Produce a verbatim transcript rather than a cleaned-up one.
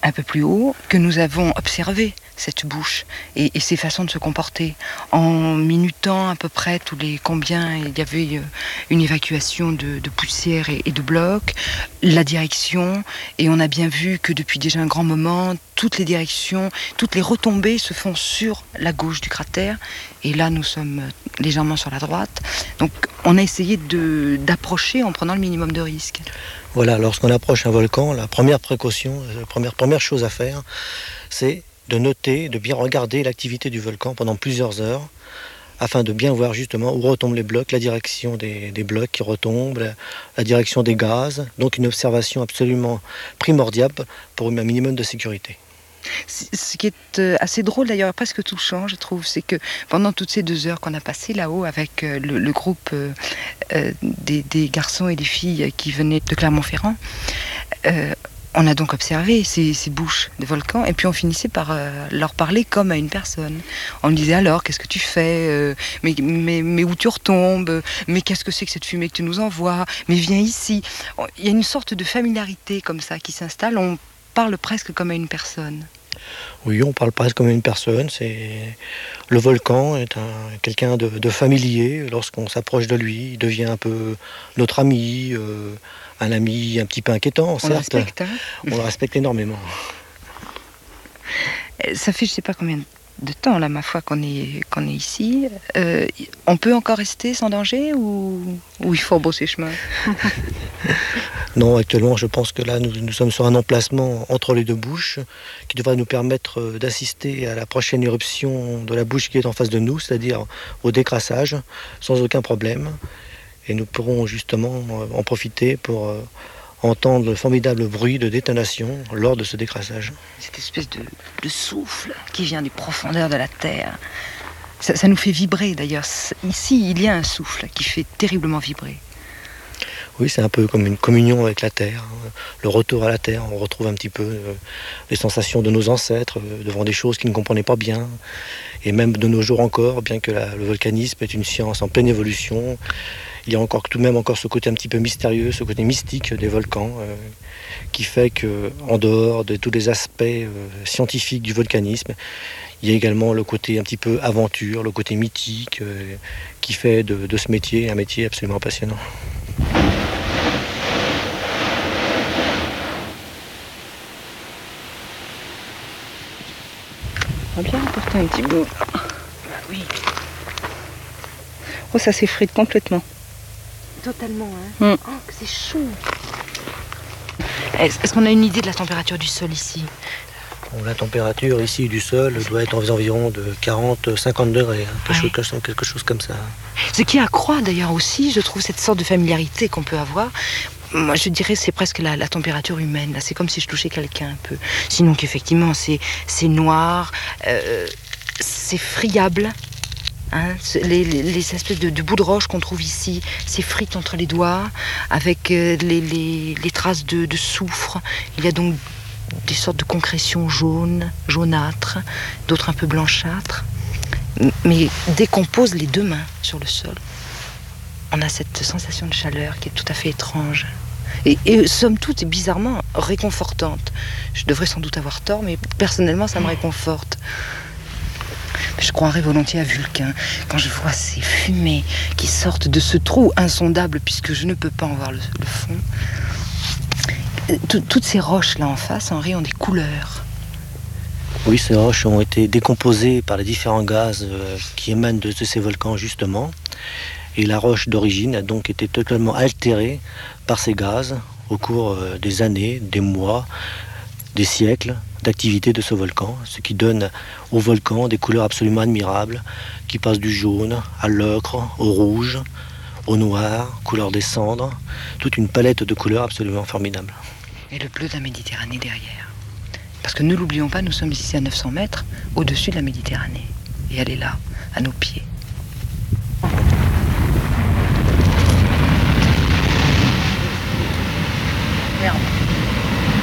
un peu plus haut, que nous avons observé cette bouche et, et ses façons de se comporter. En minutant à peu près tous les combien il y avait une évacuation de, de poussière et, et de blocs, la direction, et on a bien vu que depuis déjà un grand moment, toutes les directions, toutes les retombées se font sur la gauche du cratère, et là nous sommes légèrement sur la droite. Donc on a essayé de, d'approcher en prenant le minimum de risques. Voilà, lorsqu'on approche un volcan, la première précaution, la première, première chose à faire, c'est de noter, de bien regarder l'activité du volcan pendant plusieurs heures, afin de bien voir justement où retombent les blocs, la direction des, des blocs qui retombent, la, la direction des gaz. Donc une observation absolument primordiale pour un minimum de sécurité. Ce qui est assez drôle d'ailleurs, presque touchant je trouve, c'est que pendant toutes ces deux heures qu'on a passées là-haut avec le, le groupe euh, des, des garçons et des filles qui venaient de Clermont-Ferrand, euh, on a donc observé ces, ces bouches de volcans et puis on finissait par euh, leur parler comme à une personne. On disait alors, qu'est-ce que tu fais, euh, mais, mais, mais où tu retombes, mais qu'est-ce que c'est que cette fumée que tu nous envoies, mais viens ici. Il y a une sorte de familiarité comme ça qui s'installe, on parle presque comme à une personne. Oui, on parle presque comme à une personne. C'est... Le volcan est un... quelqu'un de, de familier. Lorsqu'on s'approche de lui, il devient un peu notre ami, euh, un ami un petit peu inquiétant, on certes. Le respecte, hein. On le respecte énormément. Ça fait je ne sais pas combien de temps, là, ma foi, qu'on est, qu'on est ici. Euh, on peut encore rester sans danger ou, ou il faut rebrousser chemin? Non, actuellement, je pense que là, nous, nous sommes sur un emplacement entre les deux bouches qui devrait nous permettre d'assister à la prochaine éruption de la bouche qui est en face de nous, c'est-à-dire au décrassage, sans aucun problème. Et nous pourrons justement en profiter pour euh, entendre le formidable bruit de détonation lors de ce décrassage. Cette espèce de, de souffle qui vient des profondeurs de la Terre, ça, ça nous fait vibrer d'ailleurs. Ici, il y a un souffle qui fait terriblement vibrer. Oui, c'est un peu comme une communion avec la Terre, le retour à la Terre. On retrouve un petit peu euh, les sensations de nos ancêtres euh, devant des choses qu'ils ne comprenaient pas bien. Et même de nos jours encore, bien que la, le volcanisme est une science en pleine évolution, il y a encore tout de même encore ce côté un petit peu mystérieux, ce côté mystique des volcans, euh, qui fait qu'en dehors de tous les aspects euh, scientifiques du volcanisme, il y a également le côté un petit peu aventure, le côté mythique, euh, qui fait de, de ce métier un métier absolument passionnant. On va bien apporter un petit bout. Bah oui. Oh, ça s'effrite complètement. Totalement, hein. Mm. Oh, que c'est chaud. Est-ce qu'on a une idée de la température du sol ici? Bon, la température ici du sol doit être environ de quarante à cinquante degrés, hein, quelque, ouais. chose, quelque chose comme ça. Ce qui accroît d'ailleurs aussi, je trouve, cette sorte de familiarité qu'on peut avoir. Moi, je dirais c'est presque la, la température humaine. Là, c'est comme si je touchais quelqu'un un peu. Sinon qu'effectivement, c'est, c'est noir, euh, c'est friable. Hein, les, les, les espèces de, de bouts de roche qu'on trouve ici s'effritent entre les doigts avec euh, les, les, les traces de, de soufre. Il y a donc des sortes de concrétions jaunes, jaunâtres, d'autres un peu blanchâtres. Mais dès qu'on pose les deux mains sur le sol, on a cette sensation de chaleur qui est tout à fait étrange. Et, et somme toute, et bizarrement, réconfortante. Je devrais sans doute avoir tort, mais personnellement, ça me réconforte. Je croirais volontiers à Vulcain quand je vois ces fumées qui sortent de ce trou insondable, puisque je ne peux pas en voir le, le fond. Toutes ces roches là en face, Henri, ont des couleurs. Oui, ces roches ont été décomposées par les différents gaz euh, qui émanent de, de ces volcans justement. Et la roche d'origine a donc été totalement altérée par ces gaz au cours euh, des années, des mois, des siècles d'activité de ce volcan, ce qui donne au volcan des couleurs absolument admirables, qui passent du jaune à l'ocre, au rouge, au noir, couleur des cendres, toute une palette de couleurs absolument formidable. Et le bleu de la Méditerranée derrière. Parce que ne l'oublions pas, nous sommes ici à neuf cents mètres, au-dessus de la Méditerranée. Et elle est là, à nos pieds.